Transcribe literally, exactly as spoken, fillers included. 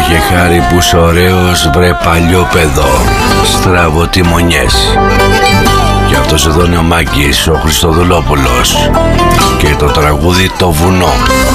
Είχε χάρη που είσαι ωραίος, βρε παλιό παιδό, στραβοτιμονιές. Και αυτός εδώ είναι ο Μάκης, ο Χριστοδουλόπουλος, και το τραγούδι «Το βουνό».